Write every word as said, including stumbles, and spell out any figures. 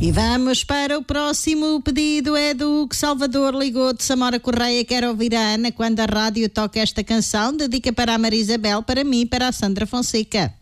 E vamos para o próximo pedido, é do que Salvador ligou de Samora Correia, quer ouvir a Ana quando a rádio toca esta canção, dedica para a Maria Isabel, para mim e para a Sandra Fonseca.